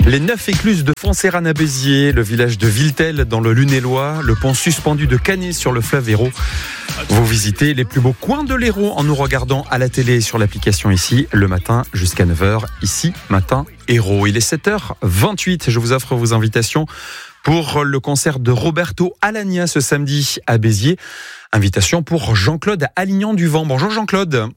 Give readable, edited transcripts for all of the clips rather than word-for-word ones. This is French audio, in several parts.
Les 9 écluses de Foncéranes à Béziers, le village de Villetel dans le Lunélois, le pont suspendu de Canet sur le fleuve Hérault. Vous visitez les plus beaux coins de l'Hérault en nous regardant à la télé sur l'application ici, le matin jusqu'à 9h, ici, matin Hérault. Il est 7h28, je vous offre vos invitations pour le concert de Roberto Alagna ce samedi à Béziers. Invitation pour Jean-Claude Alignan-Duvent. Bonjour Jean-Claude.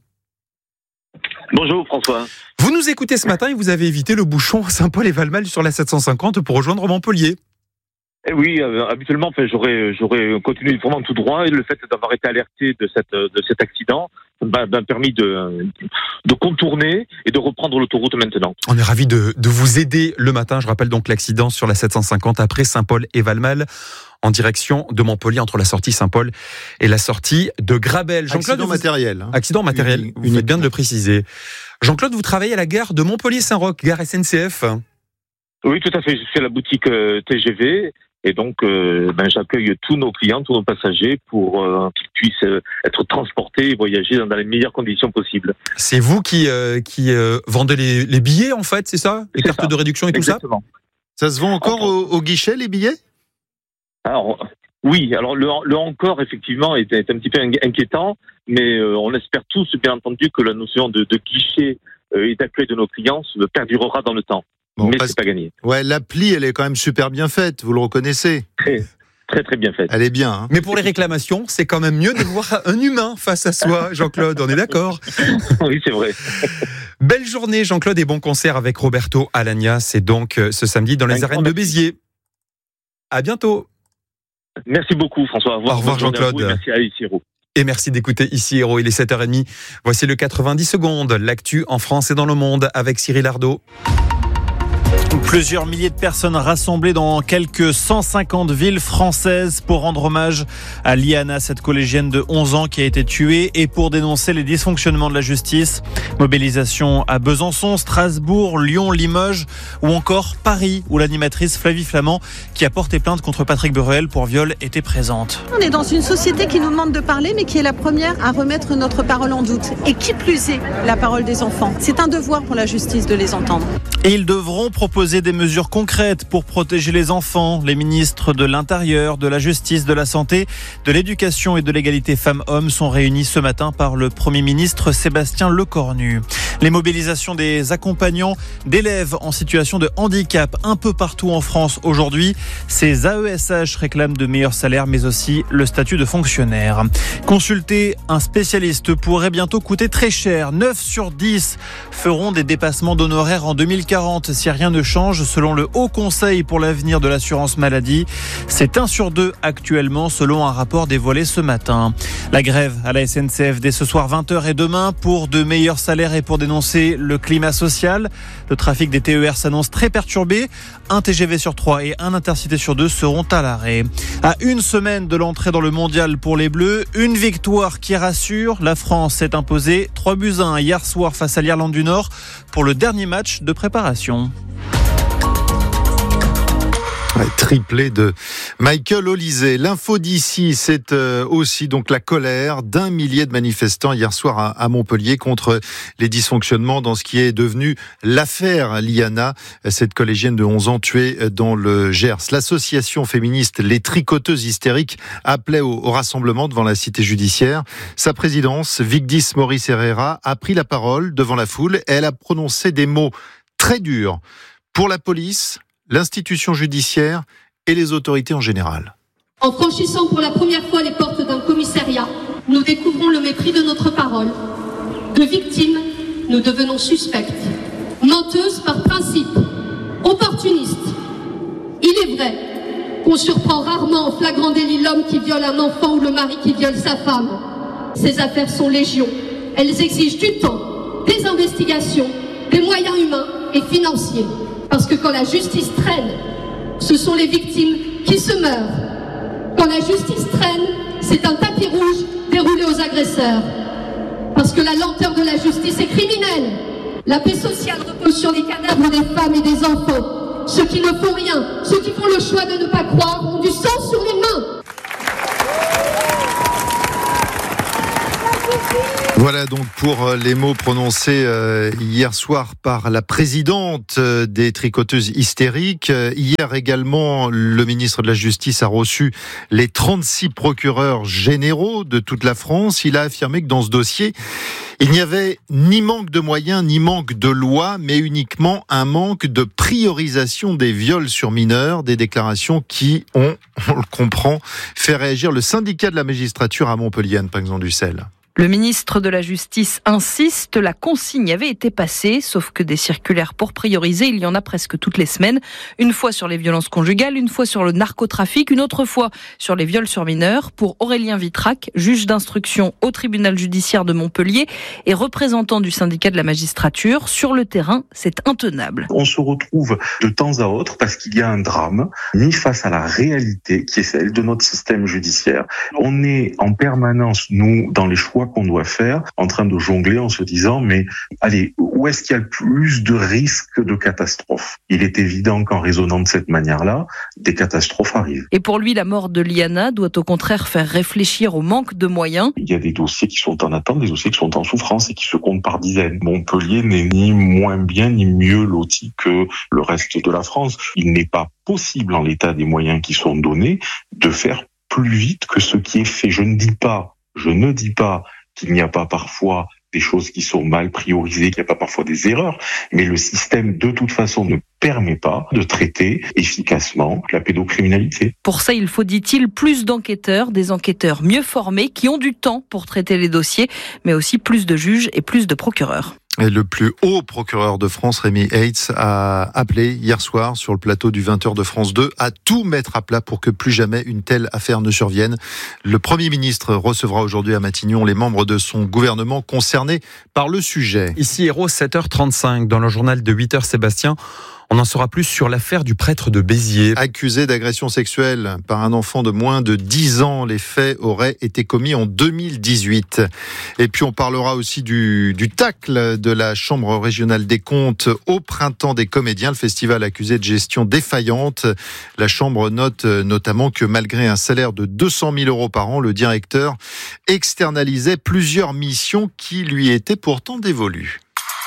Bonjour François. Vous nous écoutez ce matin et vous avez évité le bouchon Saint-Paul-et-Valmal sur la 750 pour rejoindre Montpellier. Oui, habituellement, j'aurais continué vraiment tout droit, et le fait d'avoir été alerté de cet accident m'a permis de contourner et de reprendre l'autoroute maintenant. On est ravis de vous aider le matin. Je rappelle donc l'accident sur la 750 après Saint-Paul et Valmal en direction de Montpellier entre la sortie Saint-Paul et la sortie de Grabel. Jean-Claude, matériel. Accident matériel, vous faites bien de le préciser. Jean-Claude, vous travaillez à la gare de Montpellier-Saint-Roch, gare SNCF. Oui, tout à fait. Je suis à la boutique TGV. Et donc, j'accueille tous nos clients, tous nos passagers pour qu'ils puissent être transportés et voyager dans les meilleures conditions possibles. C'est vous qui vendez les billets, en fait, c'est ça? Les cartes de réduction et Exactement. tout ça? Ça se vend encore au guichet, les billets? Alors, oui. Alors, le encore, effectivement, est un petit peu inquiétant, mais on espère tous, bien entendu, que la notion de guichet et d'accueil de nos clients perdurera dans le temps. Bon, mais c'est pas gagné. Ouais, l'appli, elle est quand même super bien faite, vous le reconnaissez. Très très bien faite. Elle est bien. Mais pour les réclamations, c'est quand même mieux de voir un humain face à soi, Jean-Claude, on est d'accord? Oui, c'est vrai. Belle journée, Jean-Claude, et bon concert avec Roberto Alagna. C'est donc ce samedi dans les arènes de Béziers. À bientôt. Merci beaucoup, François. Au revoir, Jean-Claude. Merci à ici, Hérault. Et merci d'écouter ici Hérault. Il est 7h30. Voici le 90 secondes. L'actu en France et dans le monde avec Cyril Ardo. Plusieurs milliers de personnes rassemblées dans quelques 150 villes françaises pour rendre hommage à Liana, cette collégienne de 11 ans qui a été tuée, et pour dénoncer les dysfonctionnements de la justice. Mobilisation à Besançon, Strasbourg, Lyon, Limoges ou encore Paris, où l'animatrice Flavie Flament, qui a porté plainte contre Patrick Bruel pour viol, était présente. On est dans une société qui nous demande de parler, mais qui est la première à remettre notre parole en doute. Et qui plus est, la parole des enfants. C'est un devoir pour la justice de les entendre. Et ils devront proposer des mesures concrètes pour protéger les enfants. Les ministres de l'Intérieur, de la Justice, de la Santé, de l'Éducation et de l'égalité femmes-hommes sont réunis ce matin par le Premier ministre Sébastien Lecornu. Les mobilisations des accompagnants d'élèves en situation de handicap un peu partout en France aujourd'hui. Ces AESH réclament de meilleurs salaires mais aussi le statut de fonctionnaire. Consulter un spécialiste pourrait bientôt coûter très cher. 9 sur 10 feront des dépassements d'honoraires en 2040 si rien ne change selon le Haut Conseil pour l'avenir de l'assurance maladie. C'est 1 sur 2 actuellement selon un rapport dévoilé ce matin. La grève à la SNCF dès ce soir 20h et demain pour de meilleurs salaires et pour dénoncer le climat social. Le trafic des TER s'annonce très perturbé. Un TGV sur 3 et un Intercité sur 2 seront à l'arrêt. À une semaine de l'entrée dans le mondial pour les Bleus, une victoire qui rassure. La France s'est imposée 3-1 hier soir face à l'Irlande du Nord pour le dernier match de préparation. Triplé de Michael Olysée. L'info d'ici, c'est aussi donc la colère d'un millier de manifestants hier soir à Montpellier contre les dysfonctionnements dans ce qui est devenu l'affaire Liana, cette collégienne de 11 ans tuée dans le Gers. L'association féministe Les Tricoteuses Hystériques appelait au rassemblement devant la cité judiciaire. Sa présidence, Vigdis Maurice Herrera, a pris la parole devant la foule et elle a prononcé des mots très durs pour la police, l'institution judiciaire et les autorités en général. En franchissant pour la première fois les portes d'un commissariat, nous découvrons le mépris de notre parole. De victimes, nous devenons suspectes. Menteuses par principe, opportunistes. Il est vrai qu'on surprend rarement en flagrant délit l'homme qui viole un enfant ou le mari qui viole sa femme. Ces affaires sont légion. Elles exigent du temps, des investigations, des moyens humains et financiers. Parce que quand la justice traîne, ce sont les victimes qui se meurent. Quand la justice traîne, c'est un tapis rouge déroulé aux agresseurs. Parce que la lenteur de la justice est criminelle. La paix sociale repose sur les cadavres des femmes et des enfants. Ceux qui ne font rien, ceux qui font le choix de ne pas croire, ont du sang sur les mains. Voilà donc pour les mots prononcés hier soir par la présidente des tricoteuses hystériques. Hier également, le ministre de la Justice a reçu les 36 procureurs généraux de toute la France. Il a affirmé que dans ce dossier, il n'y avait ni manque de moyens, ni manque de loi, mais uniquement un manque de priorisation des viols sur mineurs, des déclarations qui ont, on le comprend, fait réagir le syndicat de la magistrature à Montpellier, Anne Pinxon-Dussel. Le ministre de la Justice insiste, la consigne avait été passée, sauf que des circulaires pour prioriser, il y en a presque toutes les semaines. Une fois sur les violences conjugales, une fois sur le narcotrafic, une autre fois sur les viols sur mineurs. Pour Aurélien Vitrac, juge d'instruction au tribunal judiciaire de Montpellier et représentant du syndicat de la magistrature, sur le terrain, c'est intenable. On se retrouve de temps à autre parce qu'il y a un drame mis face à la réalité qui est celle de notre système judiciaire. On est en permanence, nous, dans les choix qu'on doit faire, en train de jongler en se disant mais allez, où est-ce qu'il y a le plus de risques de catastrophes ? Il est évident qu'en raisonnant de cette manière-là, des catastrophes arrivent. Et pour lui, la mort de Liana doit au contraire faire réfléchir au manque de moyens. Il y a des dossiers qui sont en attente, des dossiers qui sont en souffrance et qui se comptent par dizaines. Montpellier n'est ni moins bien ni mieux loti que le reste de la France. Il n'est pas possible, en l'état des moyens qui sont donnés, de faire plus vite que ce qui est fait. Je ne dis pas qu'il n'y a pas parfois des choses qui sont mal priorisées, qu'il n'y a pas parfois des erreurs, mais le système, de toute façon, ne permet pas de traiter efficacement la pédocriminalité. Pour ça, il faut, dit-il, plus d'enquêteurs, des enquêteurs mieux formés, qui ont du temps pour traiter les dossiers, mais aussi plus de juges et plus de procureurs. Et le plus haut procureur de France, Rémi Heitz, a appelé hier soir sur le plateau du 20h de France 2 à tout mettre à plat pour que plus jamais une telle affaire ne survienne. Le Premier ministre recevra aujourd'hui à Matignon les membres de son gouvernement concernés par le sujet. Ici Hérault, 7h35, dans le journal de 8h, Sébastien. On en saura plus sur l'affaire du prêtre de Béziers. Accusé d'agression sexuelle par un enfant de moins de 10 ans, les faits auraient été commis en 2018. Et puis on parlera aussi du tacle de la Chambre régionale des comptes au Printemps des comédiens, le festival accusé de gestion défaillante. La Chambre note notamment que malgré un salaire de 200 000 euros par an, le directeur externalisait plusieurs missions qui lui étaient pourtant dévolues.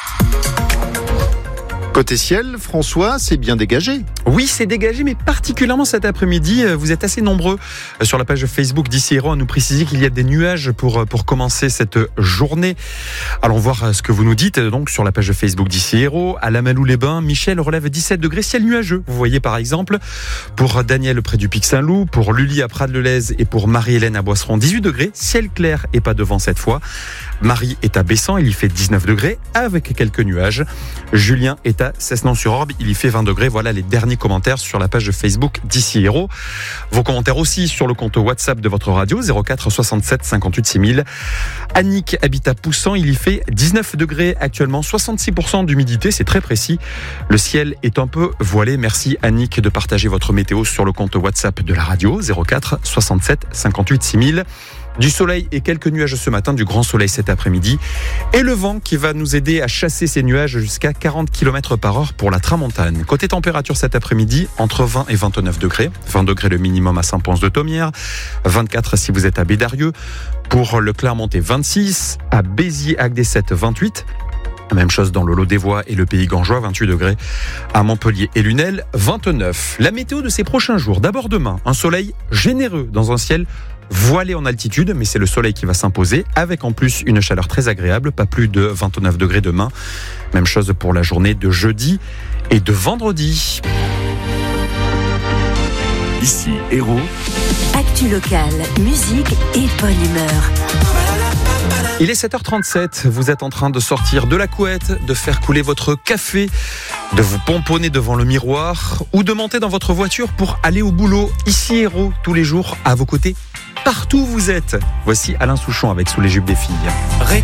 Côté ciel, François, c'est bien dégagé. Oui, c'est dégagé, mais particulièrement cet après-midi. Vous êtes assez nombreux sur la page Facebook d'Ici Hérault à nous préciser qu'il y a des nuages pour commencer cette journée. Allons voir ce que vous nous dites donc sur la page Facebook d'Ici Hérault. À Lamalou-les-Bains, Michel relève 17 degrés, ciel nuageux. Vous voyez par exemple pour Daniel près du Pic Saint-Loup, pour Lully à Prades-le-Lez et pour Marie-Hélène à Boisseron, 18 degrés, ciel clair et pas de vent cette fois. Marie est à Bessan, il y fait 19 degrés avec quelques nuages. Julien est à Cessenan-sur-Orbe, il y fait 20 degrés. Voilà les derniers commentaires sur la page Facebook d'Ici Hérault. Vos commentaires aussi sur le compte WhatsApp de votre radio, 04 67 58 6000. Annick habite à Poussan, il y fait 19 degrés actuellement, 66% d'humidité, c'est très précis. Le ciel est un peu voilé. Merci Annick de partager votre météo sur le compte WhatsApp de la radio, 04 67 58 6000. Du soleil et quelques nuages ce matin, du grand soleil cet après-midi. Et le vent qui va nous aider à chasser ces nuages jusqu'à 40 km/h pour la tramontane. Côté température cet après-midi, entre 20 et 29 degrés. 20 degrés le minimum à Saint-Pons-de-Thomières. 24 si vous êtes à Bédarieux. Pour le Clermontais, 26. À Béziers-Agde-7, 28. Même chose dans le Lot-des-Voix et le Pays Gangeois, 28 degrés. À Montpellier et Lunel, 29. La météo de ces prochains jours. D'abord demain, un soleil généreux dans un ciel voilé en altitude, mais c'est le soleil qui va s'imposer, avec en plus une chaleur très agréable, pas plus de 29 degrés demain. Même chose pour la journée de jeudi et de vendredi. Ici Hérault. Actu locale, musique et bonne humeur. Il est 7h37, vous êtes en train de sortir de la couette, de faire couler votre café, de vous pomponner devant le miroir ou de monter dans votre voiture pour aller au boulot. Ici Hérault, tous les jours à vos côtés, partout où vous êtes. Voici Alain Souchon avec Sous les jupes des filles.